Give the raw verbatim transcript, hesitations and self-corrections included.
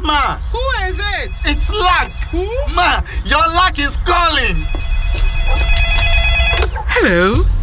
Ma! Who is it? It's Luck! Who? Ma, your luck is calling! Hello?